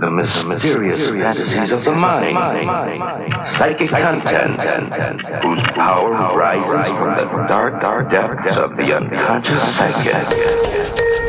the mysterious fantasies of the mind, psychic content, whose power rises from the dark depths of the unconscious psyche.